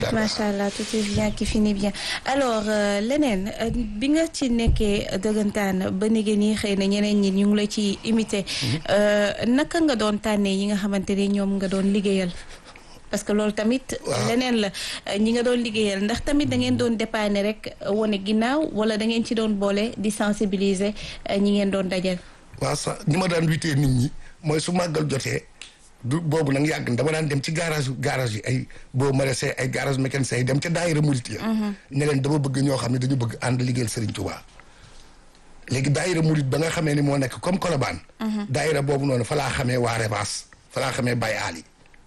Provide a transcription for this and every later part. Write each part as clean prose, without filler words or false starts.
macha allah tout est bien qui finit bien alors leneen bi nga ci nekkee dëggantaan ba négé nii xëy na ñeneen ñi ñu ngi la ci imité naka nga doon tànnee yi nga xamante ne ñoom nga doon liggéeyal parce que loolu tamit leneen la ñi nga doon liggéeyal ndax tamit da ngeen doon dépanner rek wane ginnaaw wala da ngeen ci doon boole di sensibiliser ñi ngeen doon dajal. waaw sax ñi ma daan witee nit ñi mooy su màggal jotee du boobu nag yàgg dama daan dem ci garage yi ay boo maraîcher ay garage mécanicien yi dem ca daayira murit ya ne leen dama bëgg ñoo xam ne dañu bëgg ànd liggéeyal Serigne Touba léegi daayira murit ba nga xamee ni moo nekk comme Colobane daayira boobu noonu fa laa xamee waa Rebaas fa laa xamee Baye Ali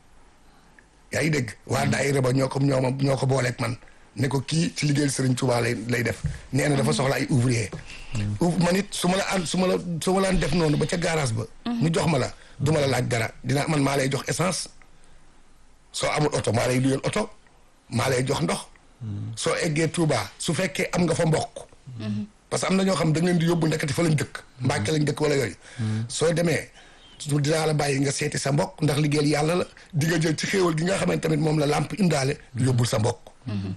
yaa ngi dégg waa daayira ba ñoo ko booleeg man ne ko kii ci liggéeyal Serigne Touba lay def nee na dafa soxla ay ouvrier man it su ma la def noonu ba ca garage ba ñu jox ma la duma la laaj dara man maa lay jox essence soo amul oto maa lay luyal oto maa lay jox ndox soo eggee Touba su fekkee am nga fa mbokk parce que am na ñoo xam da nga leen di yóbbu ndekati fa lañ dëkk Mbàkke lañ dëkk wala yooyu soo demee dinaa la bàyyi nga seeti sa mbokk ndax liggéeyal yàlla la di nga jël ci xéewal gi nga xamante tamit moom la làmp indaale yóbbul sa mbokk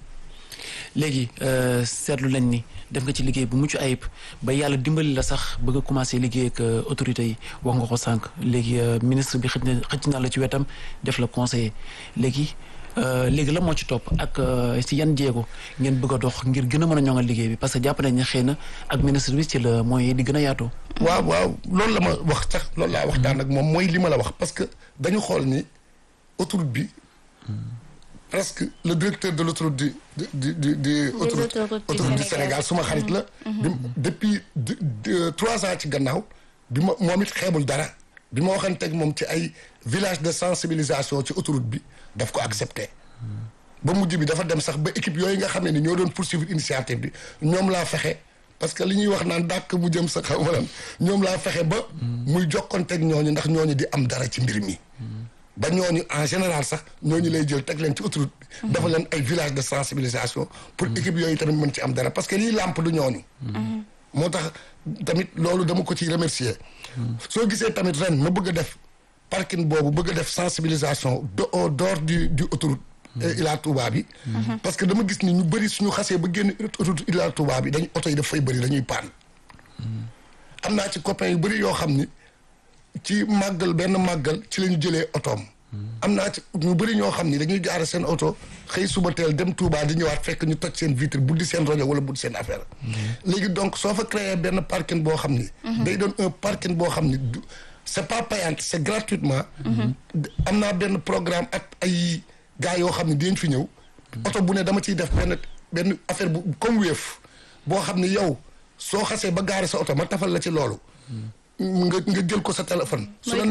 léegi seetlu lañ ni def nga ci liggéey bu mucc ayib ba yàlla dimbali la sax bëgg a commencé liggéey ak autorités yi wax nga ko sànq léegi ministre bi xëcc na la ci wetam def la conseiller léegi la moo ci topp ak ci yan jéego ngeen bëgg a dox ngir gën a mën a ñoŋal liggéey bi parce que jàpp nañ ne xëy na ak ministre bi ci la mooy di gën a yaatoo. waaw loolu la ma wax sax loolu laa waxtaan ak moom mooy li ma la wax parce que dañu xool ni autoroute bi presque le directeur de l'autoroute du autoroute du Sénégal suma xarit la depuis 3 ans ci gannaaw bi ma moom it xeebul dara bi ma waxanteeg moom ci ay village de sensibilisation ci autoroute bi daf ko accepté ba mujj bi dafa dem sax ba équipe yooyu nga xamee ni ñoo doon poursuivre initiative bi ñoom laa fexe parce que li ñuy wax naan dàkk mu jëm sa xaw ma lan ñoom laa fexe ba muy jokkonteeg ñooñu ndax ñooñu di am dara ci mbir mi ba ñooñu en général sax ñooñu lay jël teg leen ci autoroute bi dafa leen ay village de sensibilisation pour équipe yooyu tamit mën ci am dara parce que lii làmp du ñooñu moo tax tamit loolu dama ko ciy remercier soo gisee tamit ren ma bëgg a def parking boobu bëgg a def sensibilisation au dehors du autoroute Ila Touba bi parce que dama gis ni ñu bëri suñu xasee ba génn autoroute Ila Touba bi dañu oto yi daf fay bëri dañuy paan am naa ci copains yu bëri yoo xam ni ci benn màggal ci la ñu jëlee otoom am naa ci ñu bëri ñoo xam ni dañuy gaare seen oto xëy suba teel dem Touba di ñëwaat fekk ñu toj seen vitre buddi seen rajo wala buddi seen affaire léegi donc soo fa créé benn parking boo xam ni day doon un parking boo xam ni c'est pas payant c'est gratuitement am naa benn programme ak ay gars yoo xam ne dinañ fi ñëw oto bu ne dama ciy def benn affaire bu comme Wave boo xam ne yow soo xasee ba gaare sa oto ma tafal la ci loolu nga jël ko sa téléphone su la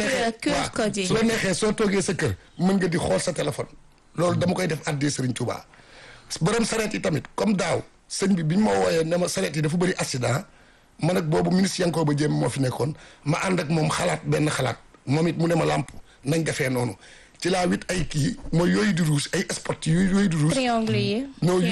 neexee soo toogee sa kër mën nga di xool sa téléphone loolu dama koy def addee Serigne Touba borom sareet yi tamit comme daaw sëñ bi ñu ma wooyee ne ma sareet yi dafa bëri accident man ak boobu ministre Yankhoba Diémé moo fi nekkoon ma ànd ak moom xalaat moom it mu ne ma làmp nañ defee noonu ci laa wit ay kii mooy yooyu di rouge ay spot yooyu di rouge triangle yi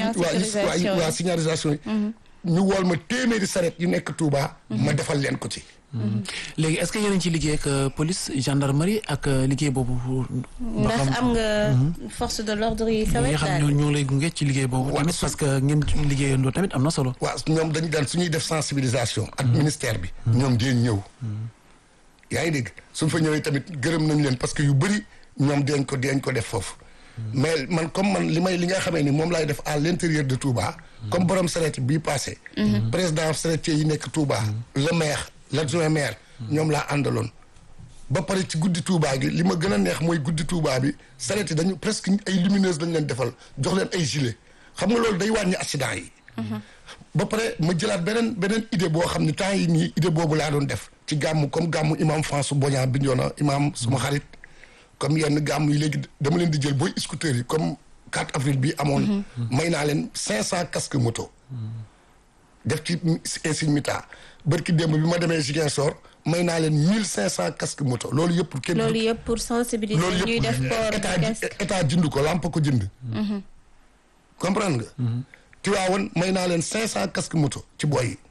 waa signalisation yi ñu wool ma téeméeri sareet yu nekk Touba ma defal leen ko ci léegi est-ce que yéen a ngi ci liggéey ak police gendarmerie ak liggéey boobu. ndax am nga force de l'ordre yi sa wet daal ñoo lay gunge ci liggéey boobu. tamit parce que ngeen liggéeyandoo tamit am na solo. waaw ñoom dañu daan suñuy def sensibilisation. ak ministère bi. ñoom dinañ ñëw. yaa ngi dégg suñ fa ñëwee tamit gërëm nañ leen parce que yu bëri ñoom dinañ ko def foofu. mais man comme man li nga xamee ni moom laay def à l'intérieur de Touba. comme borom sareet bii passé. président sareetier yi nekk Touba. le maire. l'adjoint maire ñoom laa àndaloon ba pare ci guddi Touba gi li ma gën a neex mooy guddi Touba bi sareet yi dañu presque ay lumineuse lañ leen defal jox leen ay gilet xam nga loolu day wàññi accident yi ba pare ma jëlaat beneen idée boo xam ne temps yi nii idée boobu laa doon def ci gàmmu comme gàmmu imam François Bodian Bignona imam suma xarit comme yenn gàmmu yi léegi dama leen di jël booy scooters yi comme 4 avril bi amoon may naa leen 500 casque moto def ci insigne mita barki démb bi ma demee Ziguinchor may naa leen 1500 casque moto loolu yëpp pour sensibiliser ñuy def port état jënd ko lamp ko jënd comprendre nga Tivaouane may naa leen 500 casque moto ci boy yi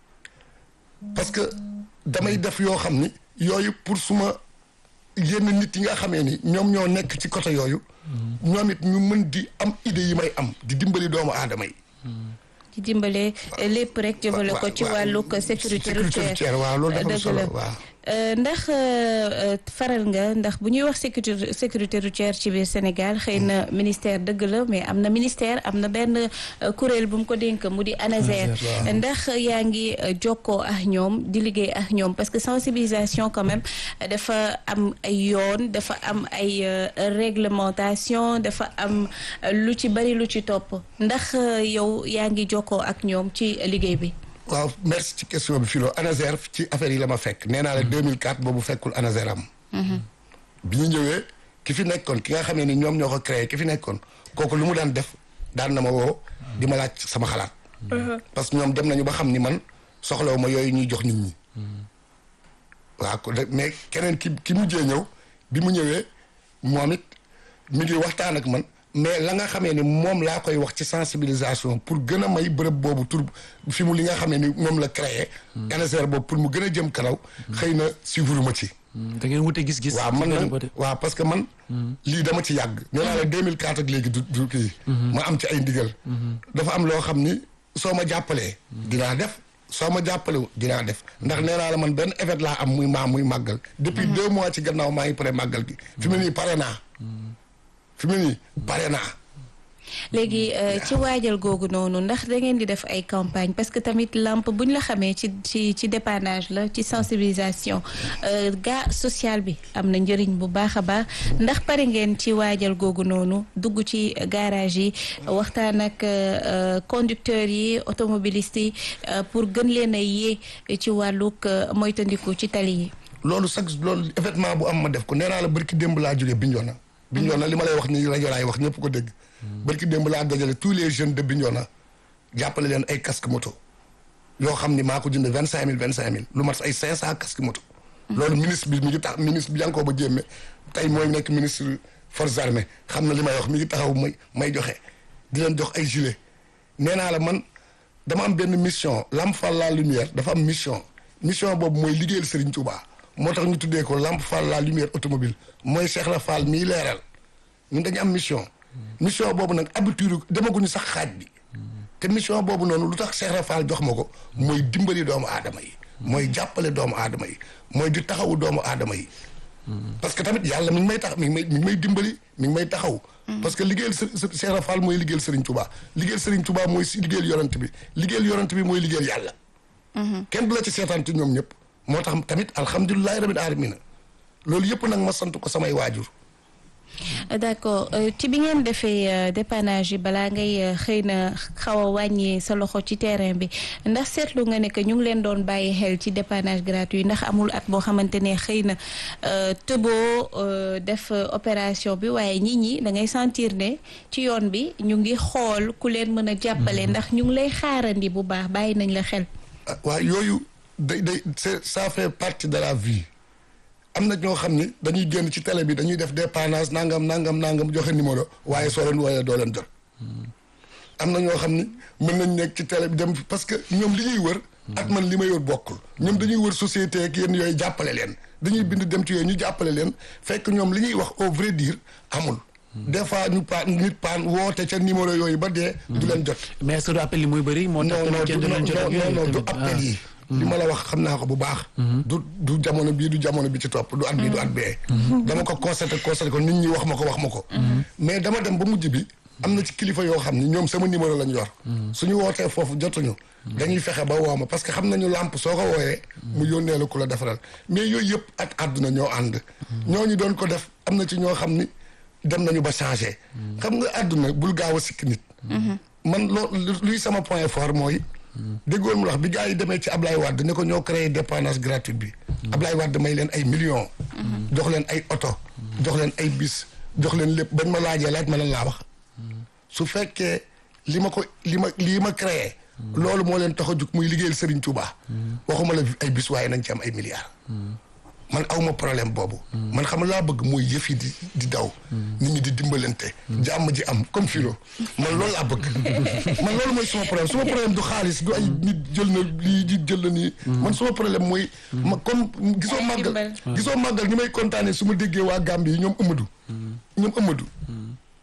parce que damay def yoo xam ni yooyu pour suma yenn nit yi nga xamee ni ñoom ñoo nekk ci côté yooyu ñoom it ñu mën di am idée yi may am di dimbali doomu aadama yi. di dimbale lépp rek jëmale ko ci wàllug sécurité routière. waaw loolu dafa solo waaw. ndax faral nga ndax bu ñuy wax sécurité routière ci biir Sénégal xëy na ministère dëgg la mais am na ministère am na benn kuréel bu mu ko dénk mu di ANASER. ndax yaa ngi jokkoo ak ñoom di liggéey ak ñoom parce que sensibilisation quand même dafa am ay yoon dafa am ay réglementation dafa am lu ci bari lu ci topp ndax yow yaa ngi jokkoo ak ñoom ci liggéey bi. waaw merci ci question bi Philo ANASER ci affaire yi la ma fekk nee naa la 2004 boobu fekkul ANASER am. bi ñu ñëwee ki fi nekkoon ki nga xamee ni ñoom ñoo ko créé ki fi nekkoon kooku lu mu daan def daan na ma woo di ma laaj sama xalaat. parce que ñoom dem nañu ba xam ni man soxlawu ma yooyu ñuy jox nit ñi. waaw mais keneen ki mujjee ñëw bi mu ñëwee moom it mi ngi waxtaan ak man. mais la nga xamee ni moom laa koy wax ci sensibilisation pour gën a may bërëb boobu tur fi mu li nga xamee ni moom la créé. ANASER boobu pour mu gën a jëm kanaw. xëy na suivre ma ci. da ngeen wute gis-gis. waaw man nag waaw parce que man. lii dama ci yàgg. nee naa la 2004 ak léegi du kii. ma am ci ay ndigal. dafa am loo xam ni soo ma jàppalee. dinaa def soo ma jàppalewu dinaa def ndax nee naa la man benn effet laa am muy màggal. depuis 2 mois ci gannaaw maa ngi pare màggal gi. fi mu nii pare naa. fi mu nii pare naa. léegi ci waajal googu noonu ndax da ngeen di def ay campagne parce que tamit lamp buñ la xamee ci dépannage la ci sensibilisation gaa social bi am na njëriñ bu baax a baax ndax pare ngeen ci waajal googu noonu dugg ci garage yi waxtaan ak conducteurs yi automobilistes yi pour gën leen a yee ci wàllug moytandiku ci tali yi. loolu événement bu am ma def ko nee naa la barki démb laa jógee Bignona. Bignona li ma lay wax ni rajo laay wax ñëpp ko dégg. barki démb laa dajale tous les jeunes de Bignona jàppale leen ay casque moto yoo xam ni maa ko jënd 25000 lu mat ay 500 casque moto. loolu ministre bi mi ngi tax ministre bi Yankhoba Diémé tey mooy nekk ministre forces armées xam na li may wax mi ngi taxaw may joxe di leen jox ay gilet. nee naa la man dama am benn mission Lamp Fall la lumière dafa am mission boobu mooy liggéeyal Serigne Touba moo tax ñu tuddee ko Lamp Fall la lumière automobile mooy Cheikh la Fall miy leeral ñun dañu am mission boobu nag habitude demaguñu sax xaaj bi te mission boobu noonu lu tax Cheikh la Fall jox ma ko mooy dimbali doomu aadama yi mooy jàppale doomu aadama yi mooy di taxawu doomu aadama yi parce que tamit yàlla mi ngi may tax mi ngi may dimbali mi ngi may taxaw parce que liggéeyal Cheikh la Fall mooy liggéeyal Serigne Touba liggéeyal Serigne Touba mooy si liggéeyal yonent bi mooy liggéeyal yàlla kenn du la ci seetaan ci ñoom ñëpp moo tax tamit alhamdulilahi rabbil alamina loolu yëpp nag ma sant ko samay waajur. d'accord ci bi ngeen defee dépannage yi balaa ngay xëy na xaw a wàññi sa loxo ci terrain bi ndax seetlu nga ne que ñu ngi leen doon bàyyi xel ci dépannage gratuit ndax amul at boo xamante ne xëy na tëboo def opération bi waaye nit ñi da ngay sentir ne ci yoon bi ñu ngi xool ku leen mën a jàppale ndax ñu ngi lay xaarandi bu baax bàyyi nañ la xel. waaw yooyu ça fait partie de la vie. am na ñoo xam ni dañuy génn ci télé bi dañuy def dépannage nangam joxe numéro waaye soo leen wooyee doo leen jot. am na ñoo xam ni mën nañ nekk ci télé bi dem parce que ñoom li ñuy wër. ak man li may wër bokkul. ñoom dañuy wër société ak yenn yooyu jàppale leen dañuy bind dem ci yooyu ñu jàppale leen fekk ñoom li ñuy wax au vrai dire amul. des fois ñu paan woote ca numéro yooyu ba dee. du leen jot. mais est-ce que appel yi muy bëri. moo tax non du appel yi. li ma la wax xam naa ko bu baax. du jamono bii du jamono bi ci topp du at bii du at bee. dama ko constaté ko nit ñi wax ma ko. mais dama dem ba mujj bi am na ci kilifa yoo xam ni ñoom sama numéro lañ yor. suñu wootee foofu jotuñu. dañuy fexe ba woo ma parce que xam nañu làmp soo ko wooyee. mu yónnee la ku la defaral mais yooyu yëpp ak àdduna ñoo ànd. ñooñu doon ko def am na ci ñoo xam ni dem nañu ba changé. xam nga àdduna bul gaaw a sikk nit. man luy sama point fort mooy. déggoon mu wax bi gars yi demee ci Ablaye Wade ne ko ñoo créé dépannage gratuite bi. Ablaye Wade may leen ay millions. jox leen ay oto. jox leen ay bis jox leen lépp bañ ma laaj ma lan laa wax. su fekkee lii ma créé. loolu moo leen tax a jug muy liggéeyal Serigne Touba. waxuma la ay bis waaye nañ ci am ay milliards. man awma problème boobu. man xam laa bëgg mooy yëf yi di daw. nit ñi di dimbalante. jàmm ji am comme Philo man loolu laa bëgg. man loolu mooy suma problème du xaalis du ay nit jël na lii di jël na nii. man suma problème mooy. ma comme gisoo màggal ni may kontaanee su ma déggee waa Gambie yi ñoom Amadou.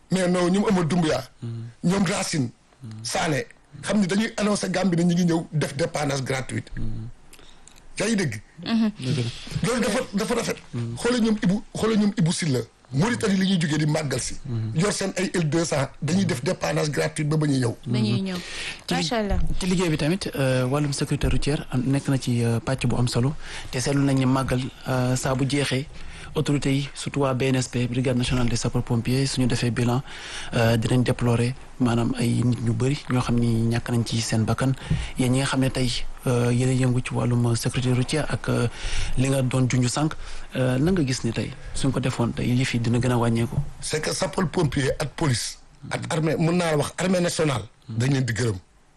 mais non ñoom Amadou Doumbouya ñoom Racine Sané xam ni dañuy annoncé Gambie ne ñu ngi ñëw def dépannage gratuite yaa ngi dégg loolu dafa rafet xoolal ñoom Ibou Silla Mauritanie li ñuy jógee di màggal si yor seen ay L200 dañuy def dépannage gratuite ba ñuy ñëw macha allah. ci liggéey bi tamit wàllum sécurité routière nekk na ci pàcc bu am solo te seetlu nañ ne màggal saa bu jeexee autorités yi surtout waa BNSP brigade nationale des sapeurs pompiers suñu defee bilan dinañ déplorer maanaam ay nit ñu bëri ñoo xam ni ñàkk nañ ci seen bakkan yéen ñi nga xam ne tey yéen a yëngu ci wàllum sécurité routière ak li nga doon junj sànq na nga gis ni tey suñ ko defoon tey yëf yi dina gën a wàññeeku. c'est que sapeur pompier ak police ak armée mën naa wax armée nationale dañ leen di gërëm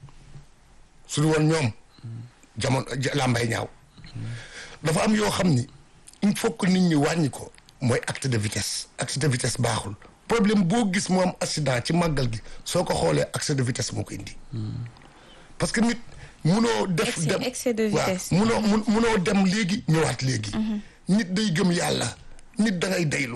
suñu woon ñoom jamono làmbay ñaaw dafa am yoo xam ni il faut que nit ñi wàññi ko mooy acte de vitesse baaxul problème boo gis mu am accident ci màggal gi soo ko xoolee excès de vitesse moo ko indi parce que nit munoo def dem excès de vitesse waaw munoo dem léegi ñëwaat léegi nit day gëm yàlla nit da ngay daylu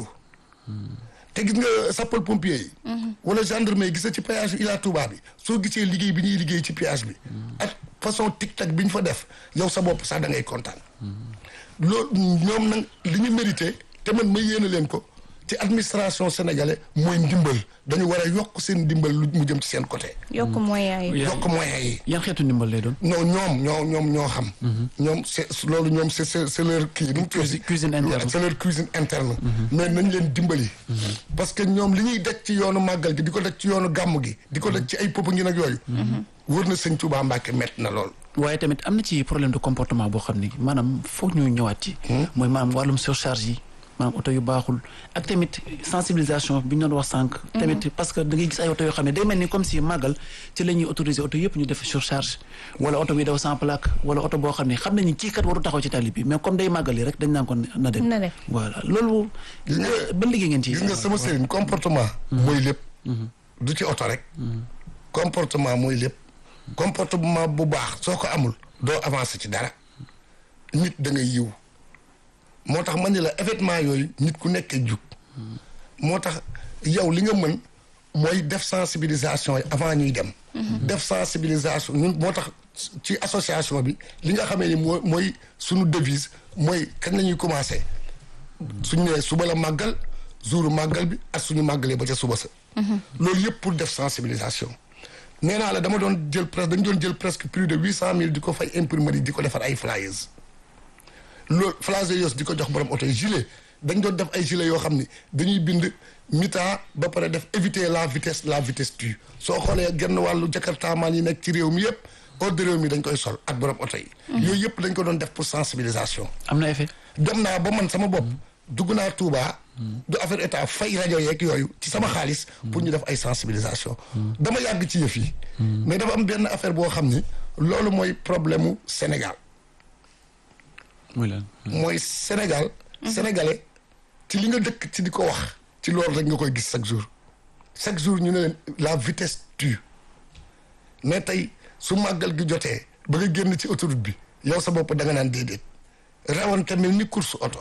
te gis nga sapeur pompier yi wala gendarmerie gis nga ci péage bi Ila Touba bi soo gisee liggéey bi ñuy liggéey ci péage bi ak façon tic-tac bi ñu fa def yow sa bopp sax da ngay kontaan loolu ñoom nag li ñu mérité te man ma yéene leen ko ci administration sénégalais mooy ndimbal dañu war a yokk seen ndimbal lu mu jëm ci seen côté. yokk moyens yi. yan xeetu ndimbal lay doon. non ñoom ñoo xam. ñoom loolu ñoom c'est leur kii. cuisine interne c'est leur cuisine interne. mais nañ leen dimbali. parce que ñoom li ñuy daj ci yoonu màggal gi di ko daj ci yoonu gàmm gi di ko daj ci ay popo ngi nag yooyu. wër na sëñ Touba Mbacke métti na lool. waaye tamit am na ci problème de comportement boo xam ni maanaam foog ñu ñëwaat ci. mooy maanaam wàllum surcharge yi. maanaam oto yu baaxul ak tamit sensibilisation bi ñu doon wax sànq. tamit parce que da ngay gis ay oto yoo xam ne day mel ni comme si màggal ci la ñuy autoriser oto yëpp ñu def surcharge wala oto bi daw sans plaque wala oto boo xam ne xam nañu kii kat waru taxaw ci tali bi mais comme day màggali rek dañ naan ko na dem. voilà loolu. ban liggéey ngeen ci. gis nga sama sëriñ comportement. mooy lépp. du ci oto rek. comportement mooy lépp. comportement bu baax soo ko amul doo avancer ci dara nit da ngay yiw. moo tax man ni la événement yooyu nit ku nekkee jug moo tax yow li nga mën mooy def sensibilisation yi avant ñuy dem def sensibilisation ñun moo tax ci association bi li nga xamee ni mooy suñu devise mooy kañ la ñuy commencé suñu nee suba la màggal jouru màggal bi ak suñu màggalee ba ca suba sa loolu yëpp pour def sensibilisation nee naa la dañu doon jël presque plus de 800 000 di ko fay imprimerie di ko defar ay flyers loolu flyers yooyu di ko jox borom oto yi gilet dañ doon def ay gilet yoo xam ni dañuy bind mita ba pare def éviter la vitesse tue soo xoolee genn wàllu jakartaamaan yi nekk ci réew mi yëpp ordre réew mi dañ koy sol ak borom oto yi yooyu yëpp dañ ko doon def pour sensibilisation am na effet dem naa ba man sama bopp dugg naa Touba du affaire état fay rajo yeeg yooyu ci sama xaalis pour ñu def ay sensibilisation dama yàgg ci yëf yi mais dafa am benn affaire boo xam ni loolu mooy problème mu Sénégal mooy Sénégal sénégalais ci li nga dëkk ci di ko wax ci loolu rek nga koy gis chaque jour ñu ne leen la vitesse tue mais tey su màggal gi jotee ba nga génn ci autoroute bi yow sa bopp da nga naan déedéet rawante mel ni course oto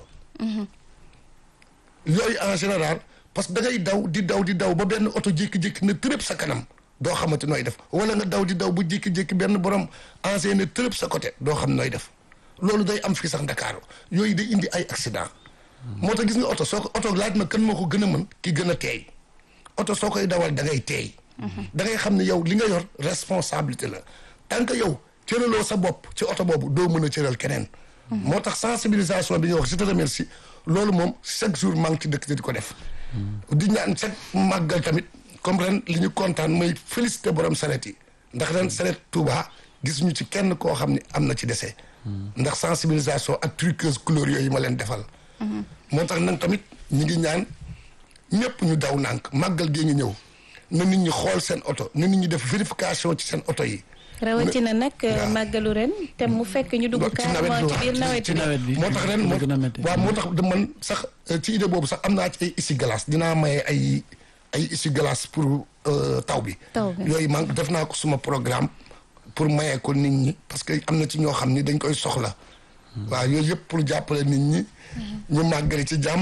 yooyu en général parce que da ngay di daw ba benn oto jékki-jékki ne tërëb sa kanam doo xamante nooy def wala nga daw di daw ba jékki-jékki benn borom engin ne tërëb sa côté doo xam nooy def loolu day am fii sax Ndakaaru yooyu day indi ay accident moo tax gis nga oto soo ko oto laaj ma kan moo ko gën a mën ki gën a teey oto soo koy dawal da ngay teey da ngay xam ne yow li nga yor responsabilité la tant que yow cëraloo sa bopp ci oto boobu doo mën a cëral keneen moo tax sensibilisation bi nga wax je te remercie loolu moom chaque jour maa ngi ci dëkk di ko def di ñaan chaque màggal tamit comme ren li ñu kontaan mooy félicité borom saret yi ndax ren saret Touba gis ñu ci kenn koo xam ne am na ci dese ndax sensibilisation ak truqueuse couleur yooyu ma leen defal moo tax nag tamit ñi ngi ñaan ñëpp ñu daw nànk màggal gee ngi ñëw na nit ñi xool seen oto na nit ñi def vérification ci seen oto yi rawatina nag màggalu ren te mu fekk ñu dugg carrément ci biir nawet bi moo tax ren moo tax man sax ci idée boobu sax am naa ci ay essuie-glace dinaa maye ay essuie-glace pour taw bi yooyu man def naa ko suma programme pour maye ko nit ñi parce que am na ci ñoo xam ni dañ koy soxla waaw yooyu yëpp pour jàppale nit ñi ñu màggale ci jàmm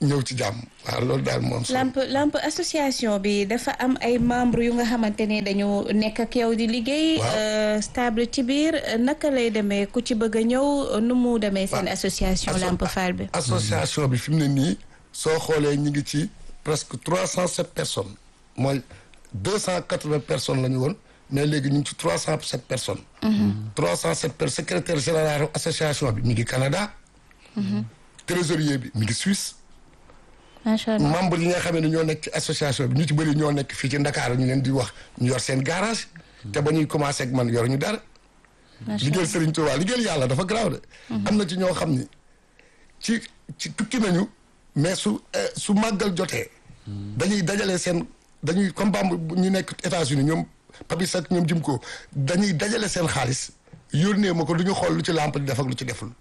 ñëw ci jàmm waaw loolu daal moom lamp association bi dafa am ay membres yu nga xamante ne dañu nekk ak yow di liggéey stable ci biir naka lay demee ku ci bëgg a ñëw nu mu demee seen association Lamp Fall bi association bi fi mu ne nii soo xoolee ñu ngi ci presque 307 personnes mooy 280 personnes la ñu woon mais léegi ñu ngi ci 307 personnes 307 personnes secrétaire général association bi mi ngi Canada trésorier bi mi ngi Suisse macha allah membre yi nga xam ne ñoo nekk ci association bi ñu ci bëri ñoo nekk fii ci Ndakaaru ñu leen di wax ñu yor seen garage te ba ñuy commencé ak man yor ñu dara liggéeyal Serigne Touba liggéeyal yàlla dafa garaaw de am na ci ñoo xam ni ci tukki nañu mais su màggal jotee dañuy dajale dañuy comme bamb ñu nekk États-Unis ñoom Papis ak ñoom jim ko dañuy dajale seen xaalis yónnee ma ko lu ñu xool lu ci lamp di def ak lu ci deful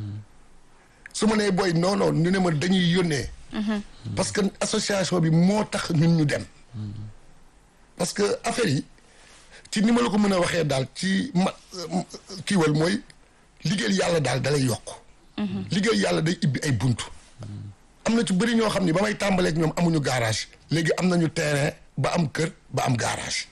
su ma nee booy non ñu ne ma dañuy yónnee parce que association bi moo tax ñun ñu dem parce que affaire yi ci ni ma la ko mën a waxee daal ci kiiwal mooy liggéeyal yàlla daal dalay yokk liggéeyal yàlla day ibbi ay buntu am na ci bëri ñoo xam ni ba may tàmbaleek ñoom amuñu garage léegi am nañu terrain ba am kër ba am garage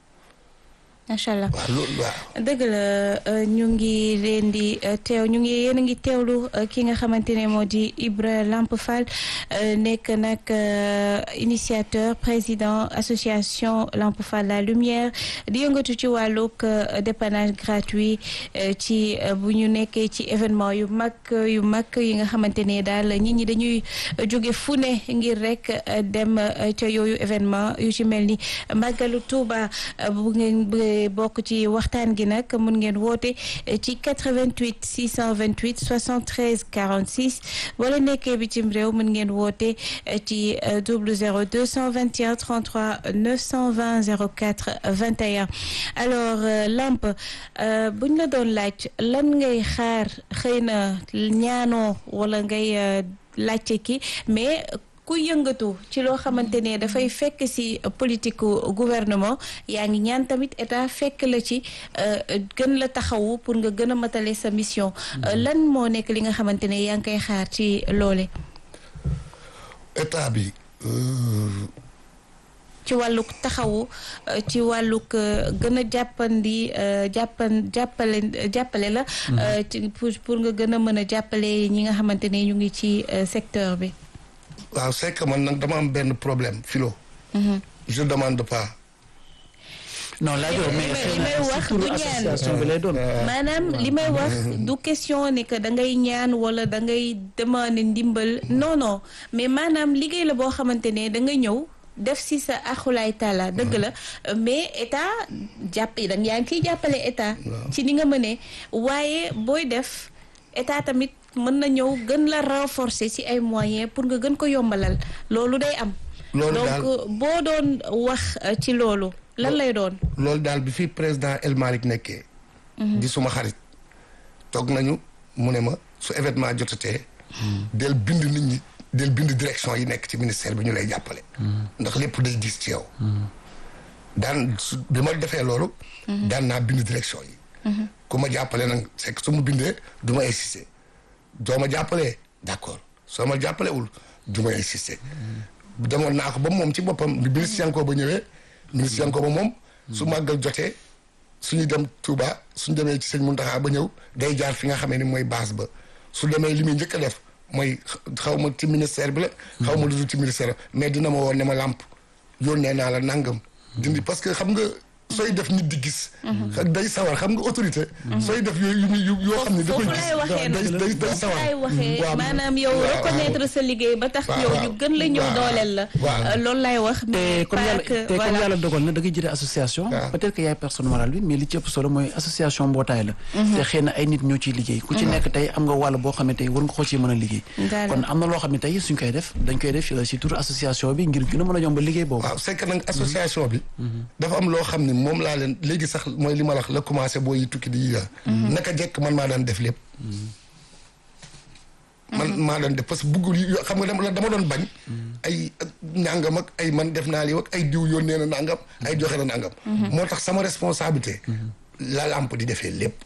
macha allah waaw loolu waaw dëgg la ñu ngi leen di yéen a ngi teewlu ki nga xamante ne moo di Ibra Lamp Fall nekk nag initiateur président association Lamp Fall La Lumière di yëngatu ci wàllug dépannage gratuit ci bu ñu nekkee ci événement yu mag yi nga xamante ne daal nit ñi dañuy jóge fu ne ngir rek dem ca yooyu événement yu ci mel ni Màggalu Tuuba bu ngeen bokk ci waxtaan gi nag mun ngeen woote ci 88 628 73 46 wala nekkee bitim réew mun ngeen woote ci 00 221 33 920 04 21 alors Lamp buñ la doon laaj lan ngay xaar xëy na ñaanoo wala ngay laajte ki mais ku yëngatu ci loo xamante ne dafay fekk ci politique gouvernement yaa ngi ñaan tamit état fekk la ci gën la taxawu pour nga gën a matale sa mission lan moo nekk li nga xamante ne yaa ngi koy xaar ci loole état bi ci wàllug taxawu ci wàllug gën a jàppale la pour nga gën a mën a jàppale ñi nga xamante ne ñu ngi ci secteur bi waaw c'est que man nag dama am benn problème philo. Je demande pas. non laaj li may wax du association bi lay doon. maanaam li may wax du question ne que da ngay ñaan wala da ngay demander ndimbal non mais maanaam liggéey la boo xamante ne da nga ñëw def si sa axulaay taala dëgg la mais état yaa ngi ciy jàppale état. ci ni nga mënee waaye booy def état tamit. mën na ñëw gën la renforcer ci ay moyens pour nga gën ko yombalal loolu day am. donc boo doon wax ci loolu lan lay doon. loolu daal bi fi président El Malick nekkee. di suma xarit toog nañu mu ne ma su événement jotatee. del bind nit ñi del bind direction yi nekk ci ministère bi ñu lay jàppale. ndax lépp day gis ci yow. bi ma defee loolu. daan naa bind direction yi. ku ma jàppale nag c'est que su ma bindee du ma insister. doo ma jàppalee d'accord soo ma jàppalewul du ma insister demoon naa ko ba moom ci boppam bi ministre Yankoba ba ñëwee ministre Yankoba ba moom su màggal jotee suñu dem Touba suñu demee ci sëñ Mountakha ba ñëw day jaar fi nga xamee ni mooy base ba su demee li muy njëkk a def mooy xaw ma ci ministère bi la xaw ma lu dul ci ministère mais dina ma woon ne ma Lamp yónnee naa la nangam dindi parce que xam nga sooy def nit di gis. day sawar xam nga autorité. sooy def yoo xam ne da koy gis day sawar. waaw maanaam yow reconnaître sa liggéey ba tax yow ñu gën la ñëw dooleel la. loolu lay wax. te comme yàlla dogal na da ngay jëlee association. peut-être que yaay personne morale bi mais li ci ëpp solo mooy association mbootaay la. te xëy na ay nit ñoo ciy liggéey. ku ci nekk tey am nga wàll boo xam ne tey war nga ko ci mën a liggéey. kon am na loo xam ne tey suñ koy def dañ koy def ci turu association bi ngir gën a mën a yombal liggéey boobu. waaw c'est que nag association bi. dafa am loo xam ne moom laa leen léegi sax mooy li ma la wax la commencé boo yi tukki di naka jekk man maa daan def lépp man maa daan def parce que buggul yi xam nga dama doon bañ ay nangam ak ay man def naa lii ak ay diw yónnee na nangam ay joxe na nangam moo tax sama responsabilité la Lamp di defee lépp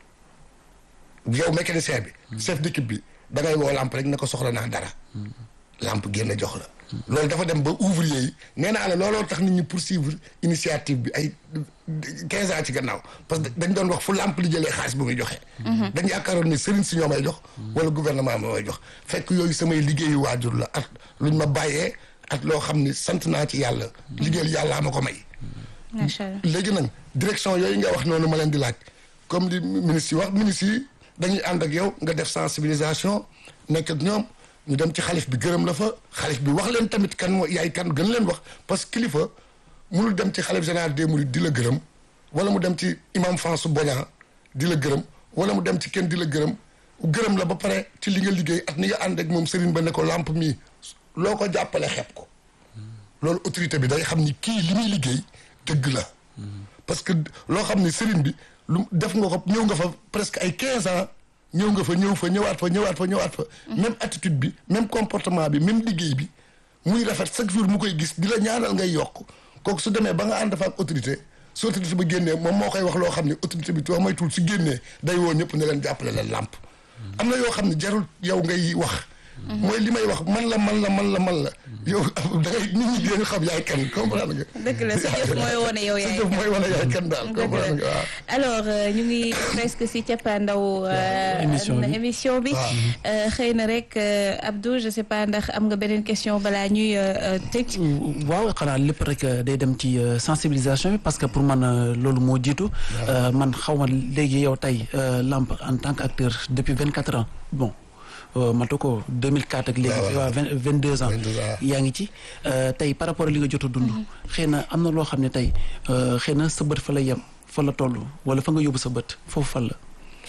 yow mécanicien bi chef d'équipe bi da ngay woo Lamp rek ne ko soxla naa dara lampe génn jox la. loolu dafa dem ba ouvrier yi nee naa la looloo tax nit ñi poursuivre initiative bi ay 15 ans ci gannaaw parce que dañ doon wax fu lampe li jëlee xaalis bu muy joxe. dañ yaakaaroon ni sëriñ si ñoo may jox. wala gouvernement moo may jox fekk yooyu samay liggéeyu waajur la at luñ ma bàyyee at loo xam ni sant naa ci yàlla. liggéeyal yàllaa ma ko may. macha allah léegi nag direction yooyu nga wax noonu ma leen di laaj comme li ministre yi wax ministre yi dañuy ànd ak yow nga def sensibilisation nekk ak ñoom. ñu dem ci xalif bi gërëm la fa xalif bi wax leen tamit kan moo yaay kan gën leen wax parce que kilifa mënul dem ci xalif général des mourides di la gërëm wala mu dem ci imam François Bodian di la gërëm wala mu dem ci kenn di la gërëm la ba pare ci li nga liggéey ak ni nga ànd ak moom Serigne ba ne ko lampe mii loo ko jàppale xeeb ko loolu autorité bi day xam ni kii li muy liggéey dëgg la parce que loo xam ni Serigne bi lu def nga ko ñëw nga fa presque ay 15 ans ñëw nga fa ñëwaat fa même attitude bi même comportement bi même liggéey bi muy rafet chaque jour mu koy gis di la ñaanal ngay yokk kooku su demee ba nga ànd fa ak autorité su autorité ba génnee moom moo koy wax loo xam ne autorité bi tuuti moytuwul su génnee day woo ñëpp ne leen jàppale leen làmp am na yoo xam ne jarul yow ngay wax. mooy li may wax man la. yow da ngay nit ñi dañu xam yaay kan comprendre nga. dëgg la sa jëf mooy wane yow yaay kan sa jëf mooy wane yaay kan daal comprendre nga waaw. alors ñu ngi presque si cappaandaw émission bi. xëy na rek Abdou je sais pas ndax am nga beneen question balaa ñuy tëj. waaw xanaa lépp rek day dem ci sensibilisation bi parce que pour man loolu moo jiitu. man xaw ma léegi yow tey Lamp en tant qu'acteur depuis 24 ans bon. matu ko 2004 ak léegi. waaw 22 ans. yaa ngi ci tey par rapport ak li nga jot a dund. xëy na am na loo xam ne tey xëy na sa bët fa la yem fa la toll wala fa nga yóbbu sa bët foofu fan la.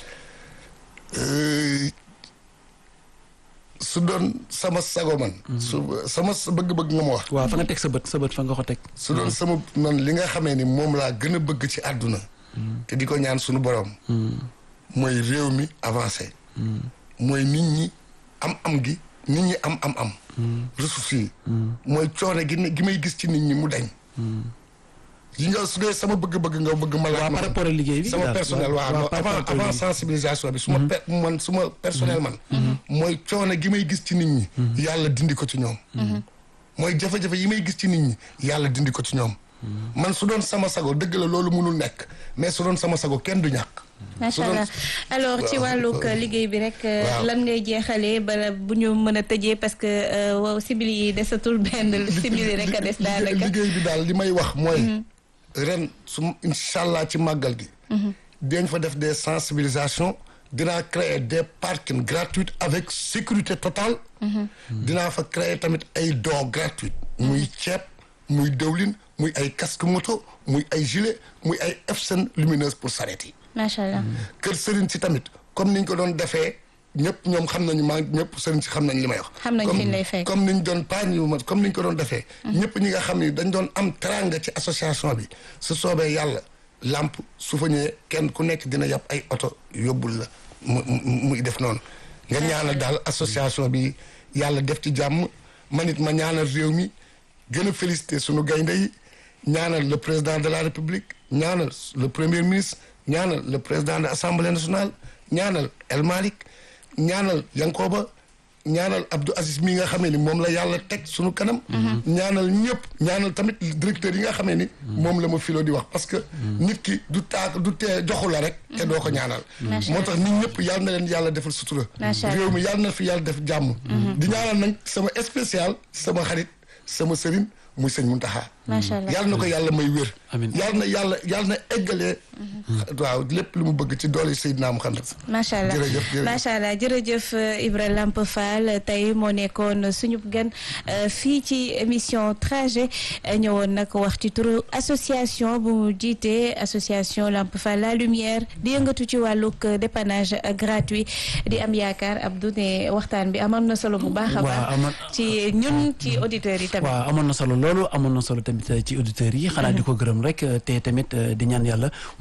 su doon sama sago man. sama bëgg-bëgg nga ma wax. waaw fa nga teg sa bët fa nga ko teg. su doon sama man li nga xamee ni moom laa gën a bëgg ci àdduna. te di ko ñaan suñu borom. mooy réew mi avancé. mooy nit ñi am gi nit ñi am ressources yi mooy coono gi may gis ci nit ñi mu dañ yi nga su dee sama bëgg-bëgg nga bëgg ma la par rapport ak liggéey bi sama personnel waaw avant sensibilisation bi suma personnel man mooy coono gi may gis ci nit ñi yàlla dindi ko ci ñoom mooy jafe-jafe yi may gis ci nit ñi yàlla dindi ko ci ñoom man su doon sama sago dëgg la loolu mënul nekk mais su doon sama sago kenn du ñàkk macha allah alors ci wàllug liggéey bi rek lan ngay jeexalee bala bu ñu mën a tëjee parce que simili yi desatul benn simili rek a des daanaka liggéey bi daal li may wax mooy ren su incha allah ci màggal gi dañ fa def des sensibilisations dinaa créer des parkings gratuits avec sécurité totale dinaa fa créer tamit ay dons gratuits muy ceeb muy dëwlin muy ay casque moto muy ay gilet muy ay F-scène lumineuse pour sareet yi macha allah kër sëriñ si tamit comme niñ ko doon defee ñëpp ñoom xam nañu ñëpp sëriñ si xam nañ li may wax. xam nañ fi ñu lay fekk comme niñ doon comme niñ ko doon defee. ñëpp ñi nga xam ni dañ doon am teranga ci association bi su soobee yàlla Lamp su fa ñëwee kenn ku nekk dina yàpp ay oto yóbbul la muy def noonu. nga ñaanal daal association bi yàlla def ci jàmm man it ma ñaanal réew mi gën a féliciter sunu gaynde yi ñaanal le président de la république ñaanal le premier ministre. ñaanal le président de l'Assemblée nationale ñaanal El Malick ñaanal Yankoba ñaanal Abdou Aziz mi nga xamee ni moom la yàlla teg sunu kanam ñaanal ñëpp ñaanal tamit directeur yi nga xamee ni moom la ma filo di wax parce que nit ki du tee joxu la rek te doo ko ñaanal moo tax nit ñëpp yàlla na leen yàlla defal sutura réew mi yàlla na fi yàlla def jàmm di ñaanal nag sama spécial sama xarit sama sëriñ muy sëñ Muntaxa macha allah yàlla na ko yàlla may wér amiin yàlla na eggalee waaw lépp lu mu bëgg ci doole Seydina Muhammad macha allah macha allah jërëjëf Ibra Lamp Fall tey moo nekkoon suñu gan fii ci émission trajet ñëwoon nag wax ci turu association bu mu jiite association Lamp Fall la lumière di yëngatu ci wàllug dépannage gratuit di am yaakaar Abdou ne waxtaan bi amoon na solo bu baax a baax ci ñun ci auditeurs yi tamit waaw amoon na solo loolu amoon na solo tamit ci auditeurs yi xanaa di ko gërëm rek te tamit di ñaan yàlla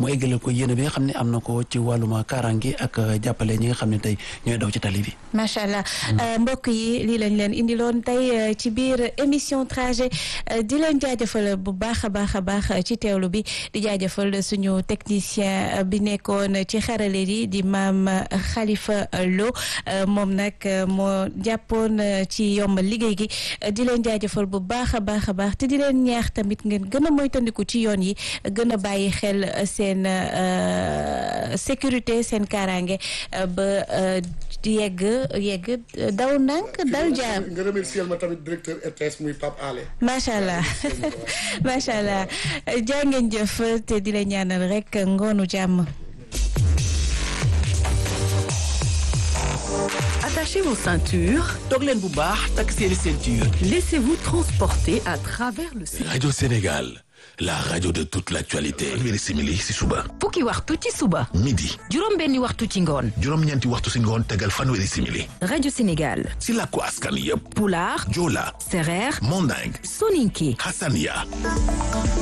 mu eggaleel ko yéene bi nga xam ne am na ko ci wàllum kaaraange ak jàppale ñi nga xam ne tey ñooy daw ci tali bi. macha allah mbokk yi lii lañ leen indiloon tey ci biir émission trajet di leen jaajëfal bu baax a baax ci teewlu bi di jaajëfal suñu technicien bi nekkoon ci xarale yi di maam Khalifa Lo moom nag moo jàppoon ci yombal liggéey gi di leen jaajëfal bu baax a baax te di leen ñaax tamit ngeen gën a moytandiku ci yoon yi gën a bàyyi xel seen sécurité seen kaaraange ba yegg daw ndànk dal jaam. nga remercier ma tamit directeur RTS muy Pape Alé. macha allah macha allah jaa ngeen jëf te di la ñaanal rek ngoonu jàmm. Attachez vos ceintures. toog leen bu baax takk seeni ceinture. Laissez-vous transporter à travers le Sénégal. Radio Sénégal, la radio de toute l'actualité. fanweeri simili si suba. fukki waxtu ci suba. midi. juróom-benni waxtu ci ngoon. juróom-ñeenti waxtu si ngoon tegal fanweeri simili. Radio Sénégal. si làkku askan yépp. Pulaar. Joola. Sereer. Manding. Soninké. Hassania.